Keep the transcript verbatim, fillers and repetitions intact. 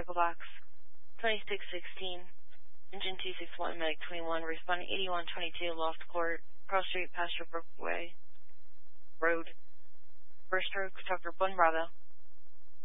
Echo Box twenty-six sixteen, Engine two six one, Medic twenty-one, responding eighty-one twenty-two, Lost Court, Cross Street, Pasture Brook Way, Road. First stroke, Tucker one Bravo.